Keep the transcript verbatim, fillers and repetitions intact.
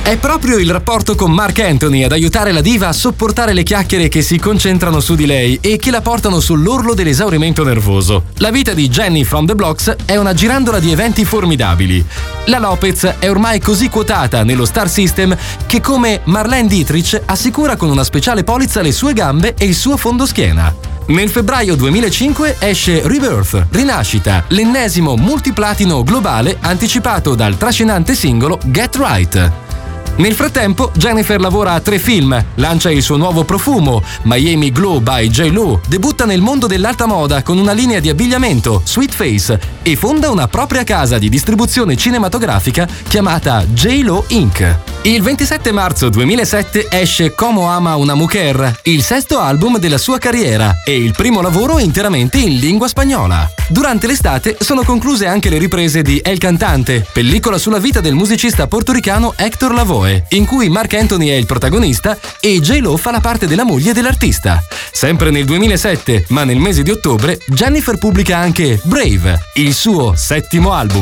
È proprio il rapporto con Marc Anthony ad aiutare la diva a sopportare le chiacchiere che si concentrano su di lei e che la portano sull'orlo dell'esaurimento nervoso. La vita di Jenny from the Blocks è una girandola di eventi formidabili. La Lopez è ormai così quotata nello Star System che, come Marlene Dietrich, assicura con una speciale polizza le sue gambe e il suo fondoschiena. Nel febbraio duemilacinque esce Rebirth, Rinascita, l'ennesimo multiplatino globale anticipato dal trascinante singolo Get Right. Nel frattempo, Jennifer lavora a tre film, lancia il suo nuovo profumo, Miami Glow by J Lo, debutta nel mondo dell'alta moda con una linea di abbigliamento, Sweet Face, e fonda una propria casa di distribuzione cinematografica chiamata J Lo Incorporated. Il ventisette marzo duemilasette esce Como ama una mujer, il sesto album della sua carriera e il primo lavoro interamente in lingua spagnola. Durante l'estate sono concluse anche le riprese di El Cantante, pellicola sulla vita del musicista portoricano Héctor Lavoe, in cui Marc Anthony è il protagonista e J Lo fa la parte della moglie dell'artista. Sempre nel duemilasette, ma nel mese di ottobre, Jennifer pubblica anche Brave, il suo settimo album.